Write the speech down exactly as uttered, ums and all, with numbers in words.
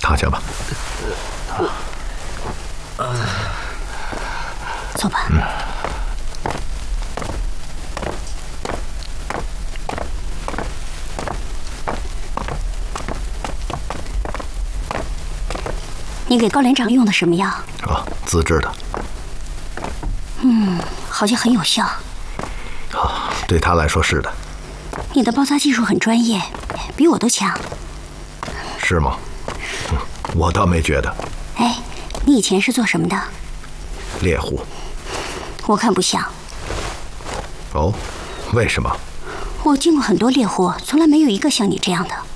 躺下吧。 走吧。 嗯。 你给高连长用的什么药？ 啊，自制的。 嗯，好像很有效。 啊，对他来说是的。 你的包扎技术很专业，比我都强。 是吗？嗯，我倒没觉得。 哎，你以前是做什么的？ 猎户。 我看不像。 哦，为什么？ 我见过很多猎户，从来没有一个像你这样的。